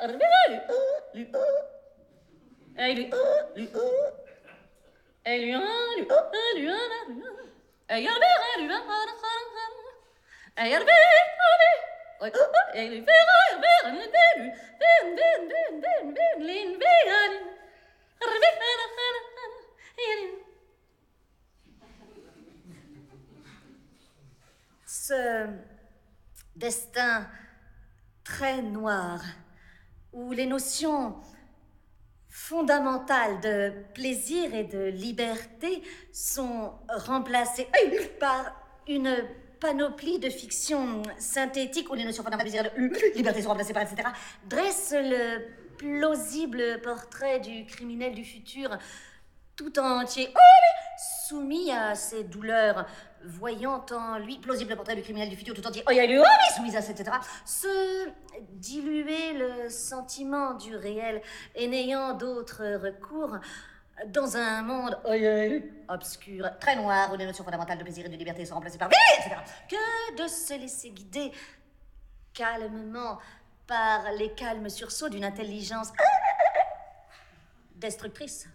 Ce destin très noir, où les notions fondamentales de plaisir et de liberté sont remplacées par une panoplie de fictions synthétiques où les notions fondamentales de plaisir et de liberté sont remplacées par etc., dresse le plausible portrait du criminel du futur tout entier, soumis à ses douleurs, voyant en lui, plausible portrait du criminel du futur tout entier, soumis à ses, etc., se diluer le sentiment du réel et n'ayant d'autre recours dans un monde obscur, très noir, où les notions fondamentales de plaisir et de liberté sont remplacées par etc., que de se laisser guider calmement par les calmes sursauts d'une intelligence destructrice.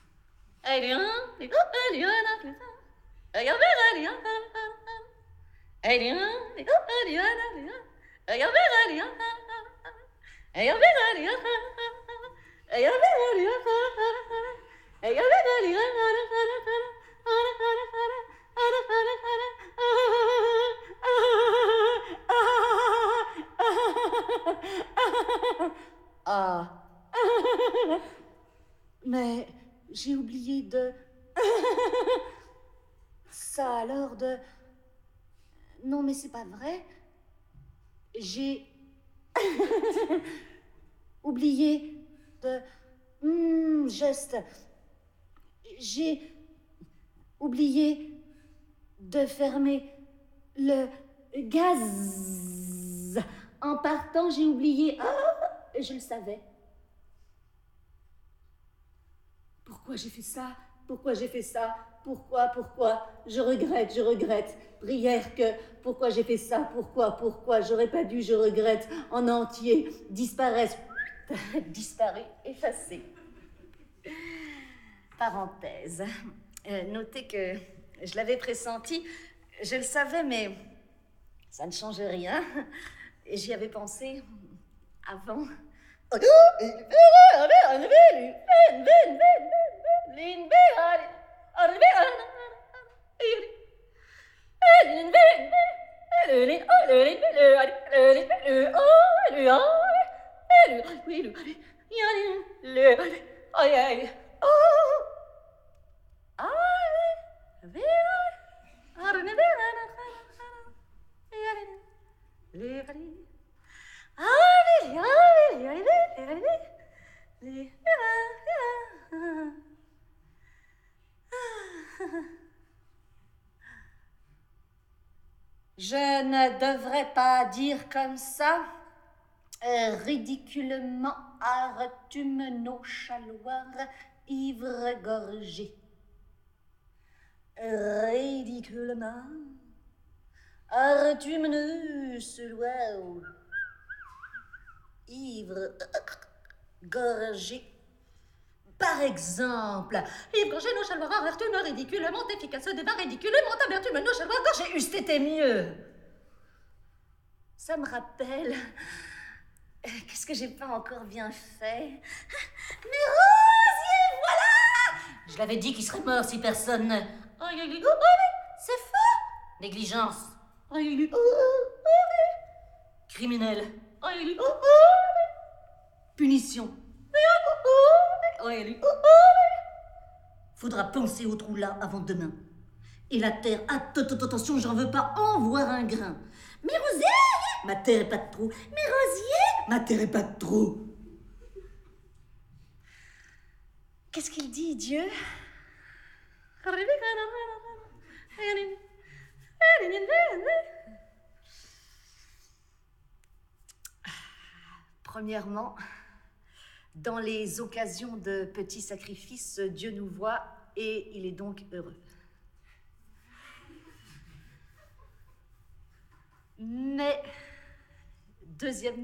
Ah. Mais j'ai oublié de... Ça alors de... Non mais c'est pas vrai. J'ai... oublié de... Juste. J'ai oublié de fermer le gaz. En partant, j'ai oublié... je le savais. Pourquoi j'ai fait ça? Pourquoi j'ai fait ça? Pourquoi? Je regrette. Prière que... Pourquoi j'ai fait ça? Pourquoi? J'aurais pas dû, je regrette. En entier. Disparaissent. Disparu, effacé. Parenthèse. Notez que je l'avais pressenti. Je le savais, mais ça ne change rien. J'y avais pensé avant. Je ne devrais pas dire comme ça, ridiculement, artume nos chaloirs, ivre-gorgés. Ridiculement, artume nos chaloirs, ivre-gorgés. Par exemple, ivre-gorgés, nos chaloirs, artume ridiculement efficace, débat ridiculement, amertume, nos chaloirs, gorgés, eussent été mieux. Ça me rappelle... Qu'est-ce que j'ai pas encore bien fait? Mais Rosier, voilà! Je l'avais dit qu'il serait mort si personne ne... C'est faux! Négligence. Criminel. Punition. Faudra penser au trou là avant demain. Et la terre, attention, j'en veux pas en voir un grain. Mais Rosier! Ma terre est pas de trou. Mais Rosier! Ma terre est pas de trou. Qu'est-ce qu'il dit, Dieu? Premièrement, dans les occasions de petits sacrifices, Dieu nous voit et il est donc heureux. Mais, deuxièmement,